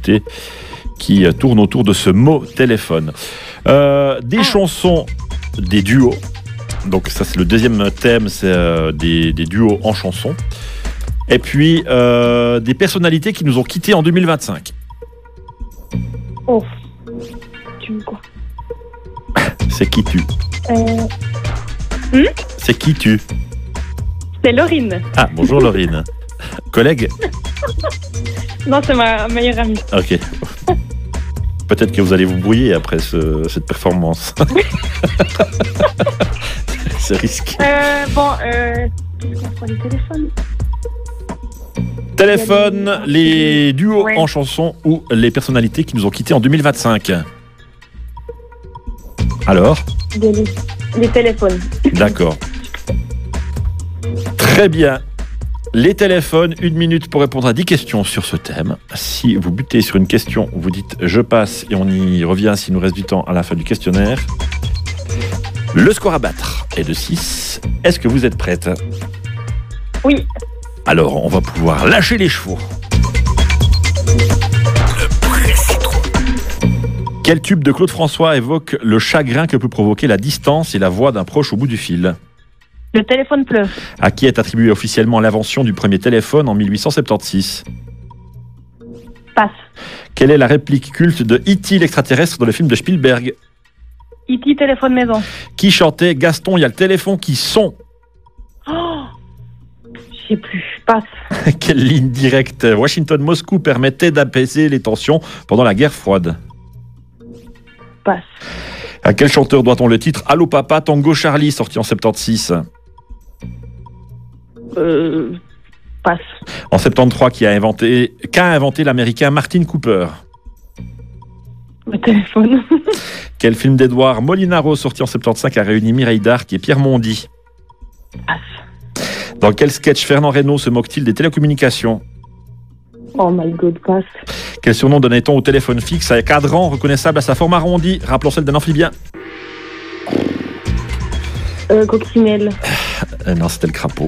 côté qui tourne autour de ce mot téléphone. Des chansons, des duos. Donc ça c'est le deuxième thème, c'est des duos en chansons. Et puis des personnalités qui nous ont quittés en 2025. Oh, tu veux quoi? C'est qui tu? C'est qui tu? C'est Laurine. Ah, bonjour Laurine. Collègue? Non, c'est ma meilleure amie. Ok. Peut-être que vous allez vous brouiller après cette performance. C'est risqué. Qu'est-ce qu'on prend les téléphones? Téléphone, les duos en chanson ou les personnalités qui nous ont quittés en 2025. Alors? Les téléphones. D'accord. Très bien. Les téléphones, 1 minute pour répondre à 10 questions sur ce thème. Si vous butez sur une question, vous dites « je passe » et on y revient s'il nous reste du temps à la fin du questionnaire. Le score à battre est de 6. Est-ce que vous êtes prête? Oui. Alors, on va pouvoir lâcher les chevaux. Quel tube de Claude François évoque le chagrin que peut provoquer la distance et la voix d'un proche au bout du fil? Le téléphone pleure. À qui est attribuée officiellement l'invention du premier téléphone en 1876? Passe. Quelle est la réplique culte de E.T. l'extraterrestre dans le film de Spielberg? E.T. téléphone maison. Qui chantait Gaston, il y a le téléphone qui sonne? Oh, je sais plus. Passe. Quelle ligne directe Washington-Moscou permettait d'apaiser les tensions pendant la guerre froide? Passe. À quel chanteur doit-on le titre Allô Papa, Tango Charlie, sorti en 76? Passe. En 73, qu'a inventé l'américain Martin Cooper? Le téléphone. Quel film d'Edouard Molinaro, sorti en 75, a réuni Mireille Darc et Pierre Mondy? Passe. Dans quel sketch Fernand Reynaud se moque-t-il des télécommunications? Oh my god, passe. Quel surnom donnait-on au téléphone fixe à cadran reconnaissable à sa forme arrondie, rappelant celle d'un amphibien? Coccinelle. Non, c'était le crapaud.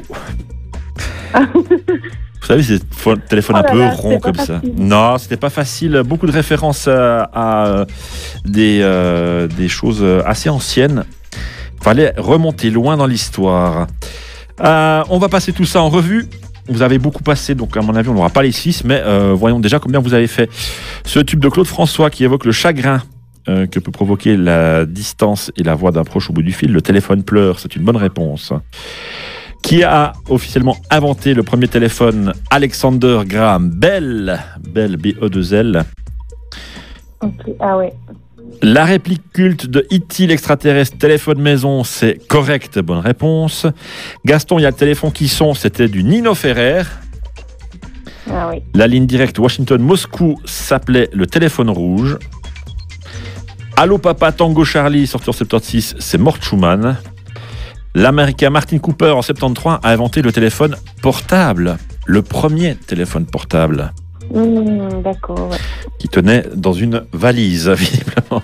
Vous savez, c'est un téléphone un peu rond comme ça. Non, c'était pas facile. Beaucoup de références à des choses assez anciennes. Fallait remonter loin dans l'histoire. On va passer tout ça en revue. Vous avez beaucoup passé, donc à mon avis, on n'aura pas les 6, mais voyons déjà combien vous avez fait. Ce tube de Claude François qui évoque le chagrin que peut provoquer la distance et la voix d'un proche au bout du fil. Le téléphone pleure, c'est une bonne réponse. Qui a officiellement inventé le premier téléphone? Alexander Graham Bell. Bell, B-E-2-L. Ok, ah ouais. La réplique culte de E.T. l'extraterrestre téléphone maison, c'est correct, bonne réponse. Gaston, il y a le téléphone qui sonne, c'était du Nino Ferrer. Ah oui. La ligne directe Washington-Moscou s'appelait le téléphone rouge. Allô Papa, Tango Charlie, sorti en 76, c'est Mort Schumann. L'américain Martin Cooper, en 73, a inventé le téléphone portable. Le premier téléphone portable. D'accord, ouais. Qui tenait dans une valise, visiblement.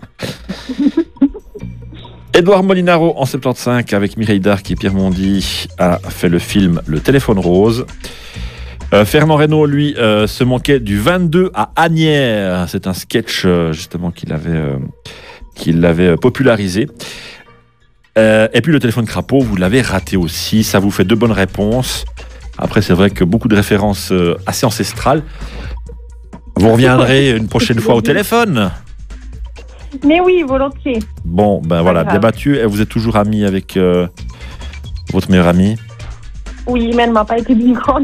Édouard Molinaro, en 75, avec Mireille Darc et Pierre Mondy, a fait le film Le téléphone rose. Fernand Reynaud, lui, se manquait du 22 à Asnières. C'est un sketch, justement, qu'il avait popularisé. Et puis le téléphone crapaud, vous l'avez raté aussi. Ça vous fait 2 bonnes réponses. Après, c'est vrai que beaucoup de références assez ancestrales. Vous reviendrez une prochaine fois au téléphone? Mais oui, volontiers. Bon, ben voilà, bien battu. Et vous êtes toujours ami avec votre meilleure amie? Oui, mais elle m'a pas été d'une grande.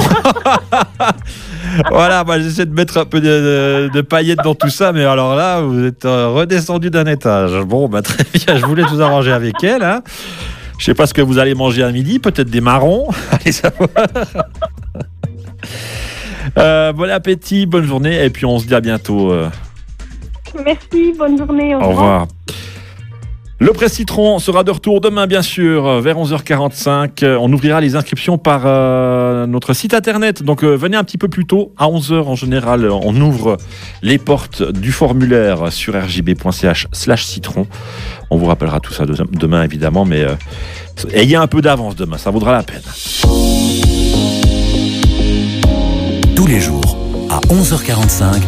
Voilà, bah, j'essaie de mettre un peu de paillettes dans tout ça, mais alors là, vous êtes redescendu d'un étage. Bon, bah, très bien, je voulais vous arranger avec elle. Hein. Je sais pas ce que vous allez manger à midi, peut-être des marrons. Allez savoir. Bon appétit, bonne journée, et puis on se dit à bientôt. Merci, bonne journée. Au revoir. Le Presse Citron sera de retour demain, bien sûr, vers 11h45. On ouvrira les inscriptions par notre site internet. Donc, venez un petit peu plus tôt. À 11h, en général, on ouvre les portes du formulaire sur rjb.ch/citron. On vous rappellera tout ça demain, évidemment. Mais ayez un peu d'avance demain. Ça vaudra la peine. Tous les jours, à 11h45.